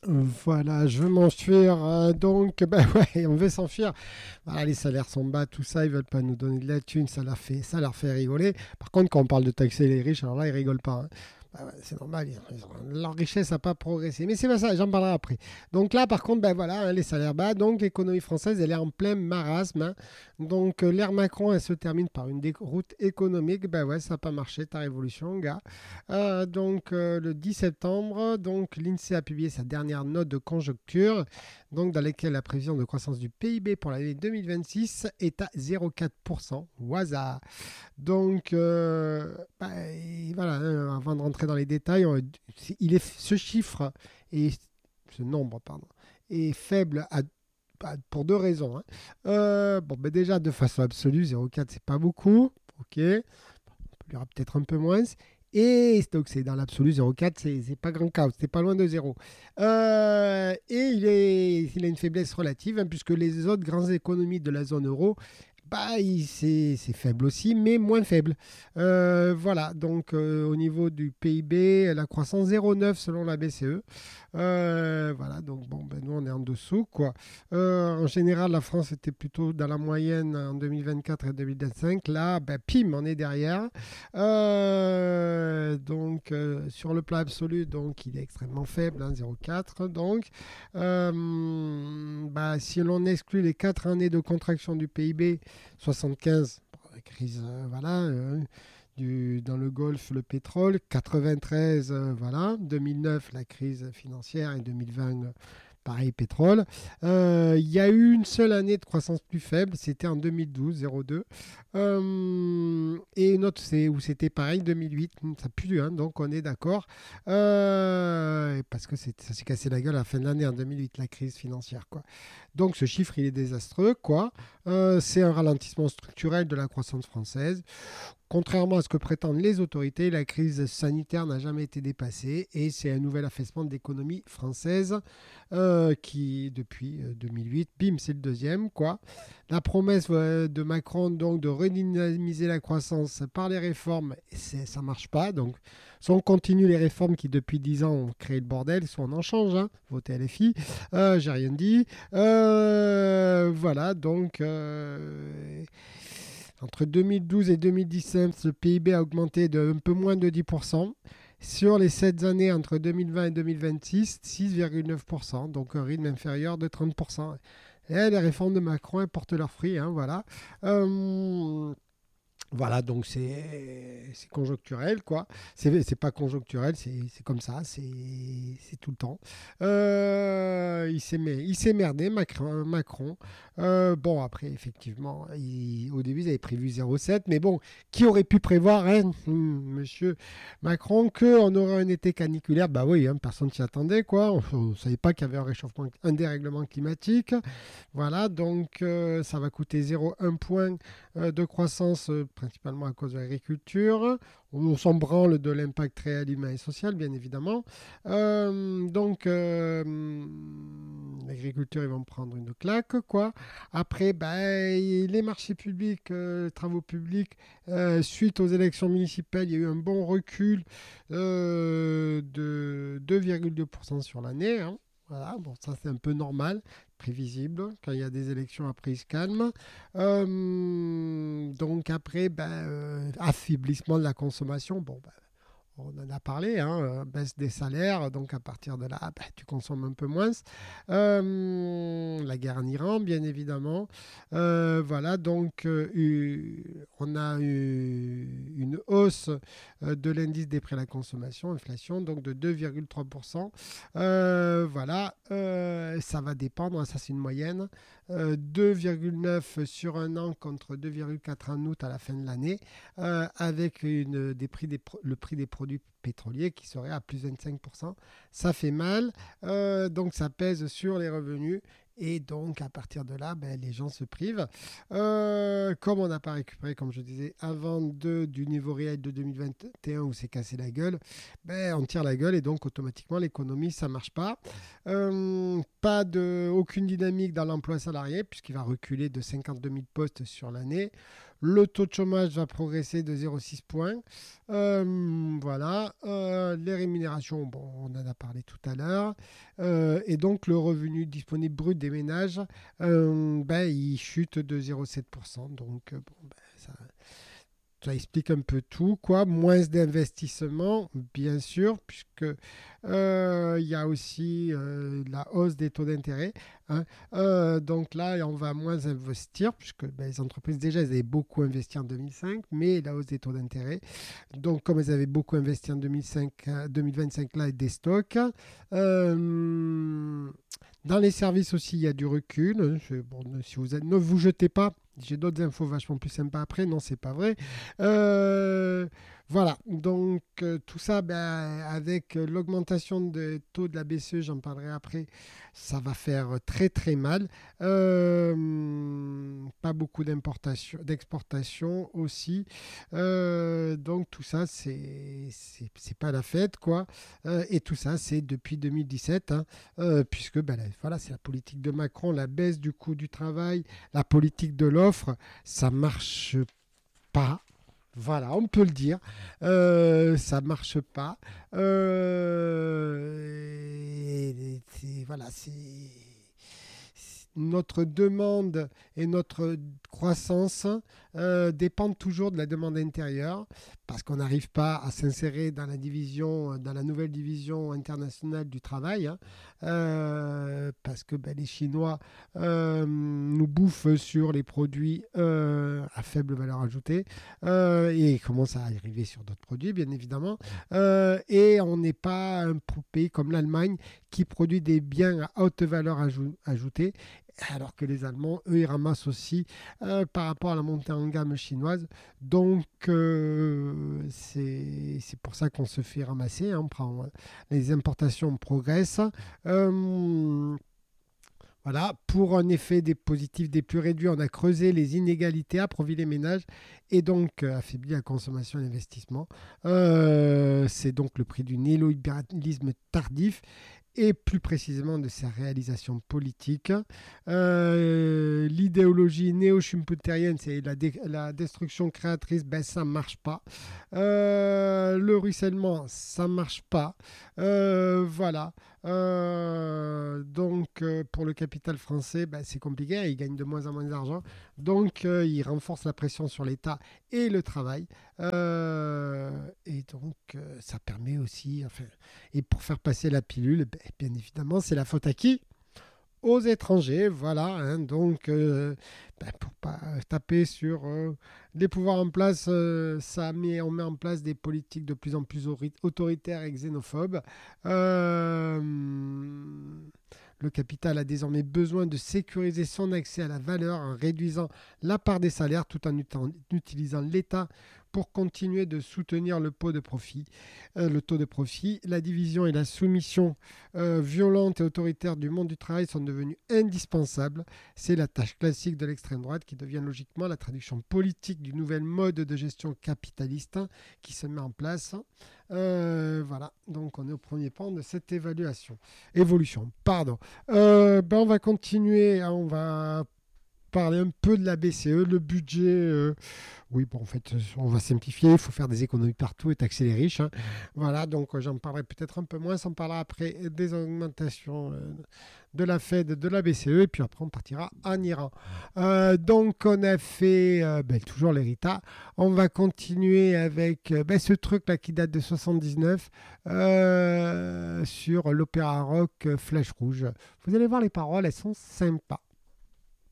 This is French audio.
Voilà, je veux m'enfuir. Donc, ben ouais, on veut s'enfuir. Voilà, les salaires sont bas, tout ça, ils veulent pas nous donner de la thune, ça leur fait rigoler. Par contre, quand on parle de taxer les riches, alors là, ils rigolent pas, hein. Bah ouais, c'est normal, leur richesse n'a pas progressé. Mais c'est pas ça, j'en parlerai après. Donc là, par contre, ben voilà, hein, les salaires bas. Donc l'économie française, elle est en plein marasme, hein. Donc l'ère Macron, elle se termine par une déroute économique. Ben ouais, ça n'a pas marché, ta révolution, gars. Le 10 septembre, donc l'INSEE a publié sa dernière note de conjoncture, donc dans laquelle la prévision de croissance du PIB pour l'année 2026 est à 0,4%. Waza. Donc, et voilà, hein, avant de rentrer dans les détails, ce chiffre, et ce nombre, pardon, est faible pour deux raisons, hein. Bon, ben déjà, de façon absolue, 0,4, c'est pas beaucoup. Ok, il y aura peut-être un peu moins. Et donc, c'est dans l'absolu, 0,4, c'est pas grand chaos, c'est pas loin de zéro. Et il a une faiblesse relative, hein, puisque les autres grandes économies de la zone euro, bah, c'est faible aussi, mais moins faible. Voilà, donc au niveau du PIB, la croissance 0,9 selon la BCE. Voilà, donc bon, ben, nous on est en dessous, quoi. En général, la France était plutôt dans la moyenne en 2024 et 2025. Là, ben, pim, on est derrière. Sur le plan absolu, donc il est extrêmement faible, hein, 0,4. Donc, si l'on exclut les 4 années de contraction du PIB, 75, bon, la crise, voilà, dans le Golfe, le pétrole, 93, voilà, 2009, la crise financière et 2020, pareil, pétrole. Il y a eu une seule année de croissance plus faible, c'était en 2012, 0,2. Et une autre, où c'était pareil, 2008, ça pue, hein, donc on est d'accord. Parce que ça s'est cassé la gueule à la fin de l'année, en 2008, la crise financière, quoi. Donc ce chiffre, il est désastreux, quoi. C'est un ralentissement structurel de la croissance française. Contrairement à ce que prétendent les autorités, la crise sanitaire n'a jamais été dépassée et c'est un nouvel affaissement de l'économie française qui, depuis 2008, bim, c'est le deuxième, quoi. La promesse de Macron, donc, de redynamiser la croissance par les réformes, ça marche pas. Donc, soit on continue les réformes qui, depuis 10 ans, ont créé le bordel, soit on en change, hein. Votez LFI, j'ai rien dit. Voilà, donc... entre 2012 et 2017, le PIB a augmenté de un peu moins de 10%. Sur les 7 années entre 2020 et 2026, 6,9%, donc un rythme inférieur de 30%. Et les réformes de Macron, elles portent leurs fruits, hein, voilà. Voilà, donc c'est conjoncturel, quoi. C'est pas conjoncturel, c'est comme ça, c'est tout le temps. Il s'est merdé, Macron. Bon, après, effectivement, au début, ils avaient prévu 0,7, mais bon, qui aurait pu prévoir, hein, monsieur Macron, qu'on aurait un été caniculaire? Bah oui, hein, personne s'y attendait, quoi. On ne savait pas qu'il y avait un dérèglement climatique. Voilà, donc ça va coûter 0,1 point de croissance, principalement à cause de l'agriculture. On s'en branle de l'impact réel humain et social, bien évidemment. L'agriculture, ils vont prendre une claque, quoi. Après, les marchés publics, travaux publics, suite aux élections municipales, il y a eu un bon recul de 2,2% sur l'année, hein. Voilà, bon, ça c'est un peu normal, prévisible. Quand il y a des élections, après, ils se calment. Donc après, affaiblissement de la consommation. Bon, on en a parlé, hein, baisse des salaires, donc à partir de là, tu consommes un peu moins. La guerre en Iran, bien évidemment. Voilà, donc on a eu une hausse de l'indice des prix à la consommation, inflation, donc de 2,3%. Voilà, ça va dépendre, ça c'est une moyenne. 2,9 sur un an contre 2,4 en août à la fin de l'année, avec le prix des produits pétroliers qui serait à plus 25%. Ça fait mal, donc ça pèse sur les revenus. Et donc, à partir de là, les gens se privent. Comme on n'a pas récupéré, comme je disais, avant du niveau réel de 2021 où c'est cassé la gueule, on tire la gueule et donc automatiquement l'économie, ça ne marche pas. Aucune dynamique dans l'emploi salarié puisqu'il va reculer de 52 000 postes sur l'année. Le taux de chômage va progresser de 0,6 points. Voilà. Les rémunérations, bon, on en a parlé tout à l'heure. Et donc, le revenu disponible brut des ménages, il chute de 0,7%. Donc, ça explique un peu tout, quoi. Moins d'investissement, bien sûr, puisque il y a aussi la hausse des taux d'intérêt, hein. Donc là, on va moins investir, puisque les entreprises, déjà, elles avaient beaucoup investi en 2005, mais la hausse des taux d'intérêt. Donc, comme elles avaient beaucoup investi en 2025, là, des stocks. Dans les services aussi, il y a du recul. Bon, si ne vous jetez pas. J'ai d'autres infos vachement plus sympas après. Non, c'est pas vrai. Voilà. Donc, tout ça, avec l'augmentation des taux de la BCE, j'en parlerai après, ça va faire très, très mal. Pas beaucoup d'exportation aussi. Donc, tout ça, c'est pas la fête, quoi. Et tout ça, c'est depuis 2017, hein, puisque voilà, c'est la politique de Macron, la baisse du coût du travail, la politique de l'offre, ça marche pas. Voilà, on peut le dire. Ça marche pas. Voilà, c'est notre demande et notre croissance dépendent toujours de la demande intérieure parce qu'on n'arrive pas à s'insérer dans la nouvelle division internationale du travail, hein, parce que les Chinois nous bouffent sur les produits à faible valeur ajoutée et commencent à arriver sur d'autres produits, bien évidemment. Et on n'est pas un pays comme l'Allemagne qui produit des biens à haute valeur ajoutée, alors que les Allemands, eux, ils ramassent aussi par rapport à la montée en gamme chinoise. Donc, c'est pour ça qu'on se fait ramasser, hein. Les importations progressent. Voilà, pour un effet des positifs des plus réduits, on a creusé les inégalités, appauvri les ménages et donc affaibli la consommation et l'investissement. C'est donc le prix du néolibéralisme tardif et plus précisément de sa réalisation politique. L'idéologie néo-schumpeterienne, c'est la destruction créatrice, ça ne marche pas. Le ruissellement, ça ne marche pas. Voilà. Donc, pour le capital français, c'est compliqué, il gagne de moins en moins d'argent. Donc, il renforce la pression sur l'État et le travail. Et donc, ça permet aussi, et pour faire passer la pilule, bien évidemment, c'est la faute à qui ? Aux étrangers, voilà, hein. Donc pour pas taper sur les pouvoirs en place, on met en place des politiques de plus en plus autoritaires et xénophobes. Le capital a désormais besoin de sécuriser son accès à la valeur en réduisant la part des salaires tout en utilisant l'État pour continuer de soutenir le taux de profit. La division et la soumission violente et autoritaire du monde du travail sont devenues indispensables. C'est la tâche classique de l'extrême droite qui devient logiquement la traduction politique du nouvel mode de gestion capitaliste qui se met en place. Voilà, donc on est au premier pan de cette évolution. On va continuer, hein, on va parler un peu de la BCE, le budget. Oui, bon, en fait, on va simplifier, il faut faire des économies partout et taxer les riches, hein. Voilà, donc j'en parlerai peut-être un peu moins, on parlera après des augmentations de la Fed, de la BCE, et puis après on partira en Iran. Donc on a fait toujours l'héritage. On va continuer avec ce truc-là qui date de 79 sur l'opéra rock Flèche Rouge. Vous allez voir les paroles, elles sont sympas.